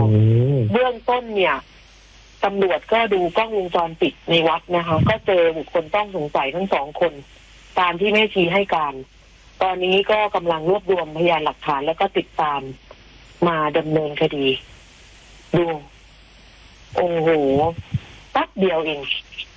เบื้องต้นเนี่ยตำรวจก็ดูกล้องวงจรปิดในวัดนะคะก็เจอบุคคลต้องสงสัยทั้ง2 คนตามที่แม่ชีให้การตอนนี้ก็กำลังรวบรวมพยานหลักฐานแล้วก็ติดตามมาดำเนินคดีดูโอ้โหแป๊บเดียวเอง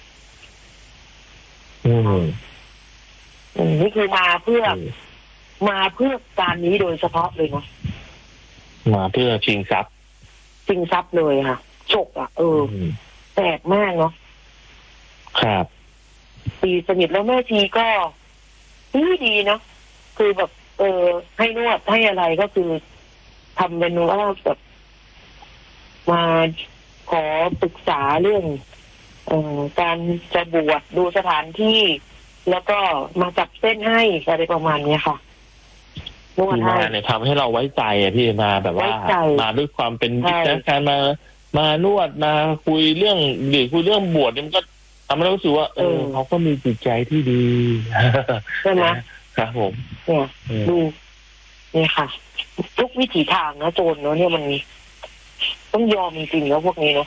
นี่คือมาเพื่อการนี้โดยเฉพาะเลยนะมาเพื่อชิงทรัพย์เลยค่ะฉกแปลกมากเนาะครับตีสนิทแล้วแม่ชีก็ดีเนาะคือแบบให้นวดให้อะไรก็คือทำเป็นว่าแบบมาขอปรึกษาเรื่องการจะบวชดูสถานที่แล้วก็มาจับเส้นให้อะไรประมาณนี้ค่ะนวดให้เนี่ยทำให้เราไว้ใจพี่มาแบบว่ามาด้วยความเป็นจิตใจการมานวดมาคุยเรื่องบวชเนี่ยมันก็ทำให้เรารู้สึกว่าเขาก็มีจิตใจที่ดีใช่ไหมครับผมเนี่ยดูเนี่ยค่ะทุกวิถีทางนะโจรเนาะเนี่ยมันต้องยอมจริงๆแล้วพวกนี้เนาะ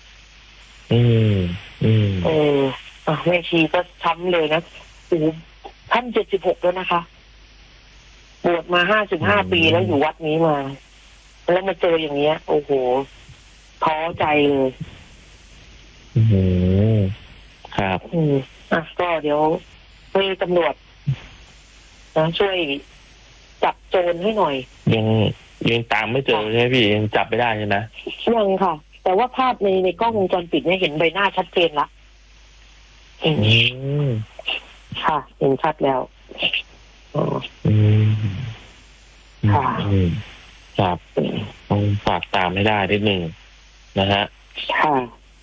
แม่ชีก็ช้ำเลยนะโอ้ท่าน76แล้วนะคะบวชมา55 ปีแล้วอยู่วัดนี้มาแล้วมาเจออย่างเงี้ยโอ้โหท้อใจเลยครับก็เดี๋ยวให้ตำรวจนะช่วยจับโจรให้หน่อยยังตามไม่เจอใช่ไหมพี่ยังจับไม่ได้ใช่ไหมยังค่ะ แต่ว่าภาพในกล้องวงจรปิดเนี่ยเห็นใบหน้าชัดเจนละค่ะเห็นชัดแล้วค่ะครับต้องฝากตามให้ได้นิดนึงนะฮะค่ะ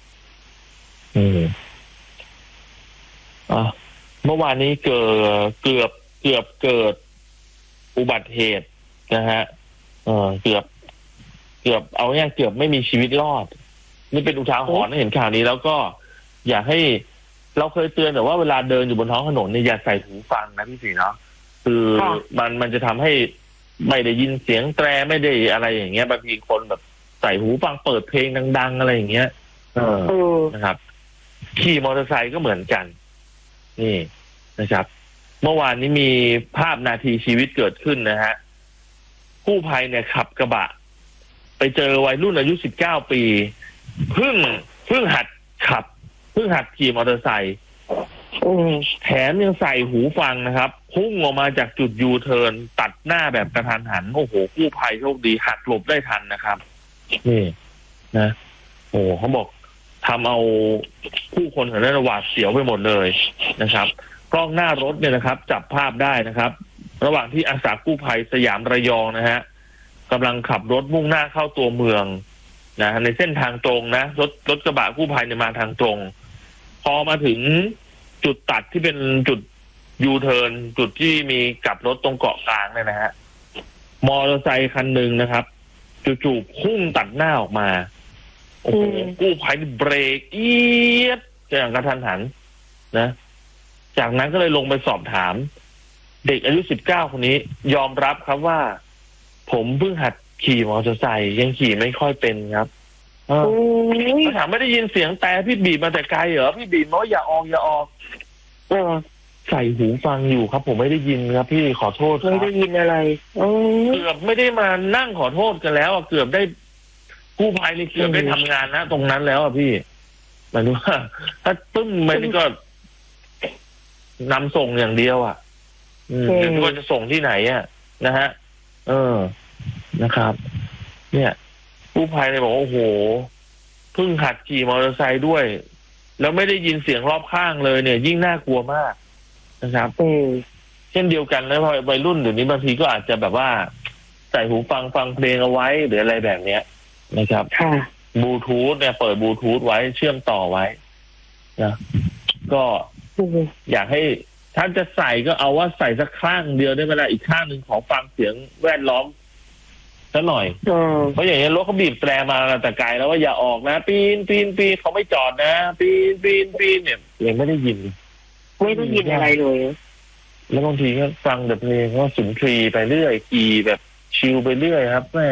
เมื่อวานนี้เกือบเกิดอุบัติเหตุนะฮะเกือบเอาง่ายเกือบไม่มีชีวิตรอดนี่เป็นอุทาหรณ์เห็นข่าวนี้แล้วก็อยากให้เราเคยเตือนแต่ว่าเวลาเดินอยู่บนท้องถนนเนี่ยอย่าใส่หูฟังนะพี่สีเนาะคือมันจะทำให้ไม่ได้ยินเสียงแตรไม่ได้อะไรอย่างเงี้ยบางทีคนแบบใส่หูฟังเปิดเพลงดังๆอะไรอย่างเงี้ยนะครับขี่มอเตอร์ไซค์ก็เหมือนกันนี่นะครับเมื่อวานนี้มีภาพนาทีชีวิตเกิดขึ้นนะฮะกู้ภัยเนี่ยขับกระบะไปเจอวัยรุ่นอายุ19 ปีเพิ่งหัดขี่มอเตอร์ไซค์แถมยังใส่หูฟังนะครับพุ่งออกมาจากจุดยูเทิร์นตัดหน้าแบบกระทันหันโอ้โหกู้ภัยโชคดีหักหลบได้ทันนะครับนี่นะโอ้เขาบอกทำเอาผู้คนแถวนั้นหวาดเสียวไปหมดเลยนะครับกล้องหน้ารถเนี่ยนะครับจับภาพได้นะครับ ระหว่างที่อาสากู้ภัยสยามระยองนะฮะกำลังขับรถมุ่งหน้าเข้าตัวเมืองนะในเส้นทางตรงนะรถกระบะกู้ภัยเนี่ยมาทางตรงพอมาถึงจุดตัดที่เป็นจุดยูเทิร์นจุดที่มีกลับรถตรงเกาะกลางเนี่ยนะฮะมอเตอร์ไซค์คันหนึ่งนะครับจู่ๆพุ่งตัดหน้าออกมาโอ้โหกู้ภัยเบรกเอียดอย่างกระทันหันนะจากนั้นก็เลยลงไปสอบถามเด็กอายุ19 คนนี้ยอมรับครับว่าผมเพิ่งหัดขี่มอเตอร์ไซค์ยังขี่ไม่ค่อยเป็นครับถามไม่ได้ยินเสียงแต่พี่บีบมาแต่ไกลเหรอพี่บีบว่าอย่าออกใส่หูฟังอยู่ครับผมไม่ได้ยินครับพี่ขอโทษไม่ได้ยินอะไรเกือบไม่ได้มานั่งขอโทษกันแล้วเกือบได้กู้ภัยนี่เกือบได้ทำงานนะตรงนั้นแล้วพี่หมายถึงว่าถ้าตึ้มไปนี่ก็นำส่งอย่างเดียวเดี๋ยวว่าจะส่งที่ไหนนะฮะนะครับเนี่ยกู้ภัยเลยบอกว่าโอ้โหเพิ่งหัดขี่มอเตอร์ไซค์ด้วยแล้วไม่ได้ยินเสียงรอบข้างเลยเนี่ยยิ่งน่ากลัวมากนะครับเช่นเดียวกันแล้ววัยรุ่นเดี๋ยวนี้บางทีก็อาจจะแบบว่าใส่หูฟังเพลงเอาไว้หรืออะไรแบบเนี้ยนะครับบลูทูธเนี่ยเปิดบลูทูธไว้เชื่อมต่อไว้นะก็อยากให้ถ้าจะใส่ก็เอาว่าใส่สักข้างเดียวได้ไหมล่ะอีกข้างหนึ่งขอฟังเสียงแวดล้อมซะหน่อยเพราะอย่างนี้รถเขาบีบแตรมาแต่ไกลแล้วว่าอย่าออกนะปีนเขาไม่จอดนะปีนเนี่ยยังไม่ได้ยินอะไรเลยแล้วบางทีก็ฟังแต่เพลงว่าสุนทรีไปเรื่อยขี่แบบชิลไปเรื่อยครับแม่